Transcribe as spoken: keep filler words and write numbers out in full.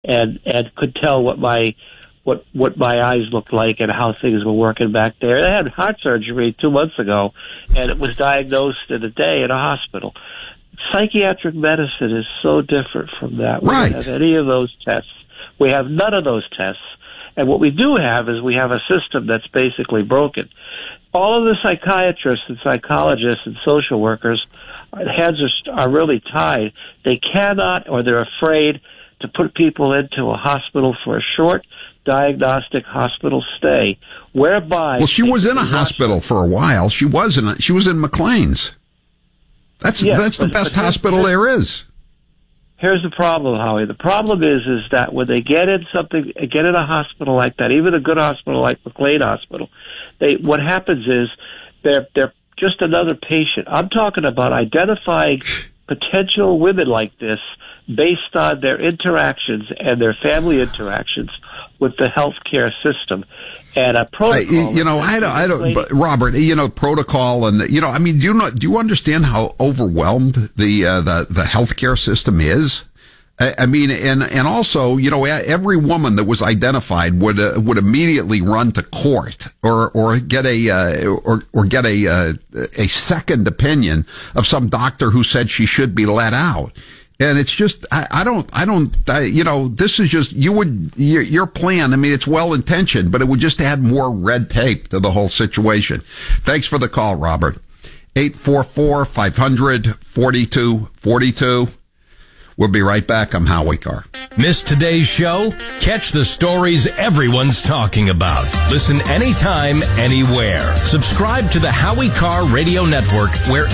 and and could tell what my what what my eyes looked like and how things were working back there. I had heart surgery two months ago, and it was diagnosed in a day in a hospital. Psychiatric medicine is so different from that. We Right. don't have any of those tests. We have none of those tests. And what we do have is we have a system that's basically broken. All of the psychiatrists and psychologists and social workers, heads are, are really tied. They cannot, or they're afraid to put people into a hospital for a short diagnostic hospital stay, whereby... Well, she was in a hospital for a while. She was in a, she was in McLean's. That's Yes, that's the but- best but- hospital there is. Here's the problem, Howie. The problem is, is that when they get in something, get in a hospital like that, even a good hospital like McLean Hospital, they, what happens is they're, they're just another patient. I'm talking about identifying potential women like this based on their interactions and their family interactions with the healthcare system. And a protocol. I, you know, I don't, I don't, but Robert, you know, protocol and, you know, I mean, do you know, do you understand how overwhelmed the, uh, the, the healthcare system is? I, I mean, and, and also, you know, every woman that was identified would, uh, would immediately run to court or, or get a, uh, or, or get a, uh, a second opinion of some doctor who said she should be let out. And it's just, I, I don't, I don't, I, you know, this is just, you would, your, your plan, I mean, it's well intentioned, but it would just add more red tape to the whole situation. Thanks for the call, Robert. eight four four, five hundred, forty-two forty-two. We'll be right back. I'm Howie Carr. Miss today's show? Catch the stories everyone's talking about. Listen anytime, anywhere. Subscribe to the Howie Carr Radio Network where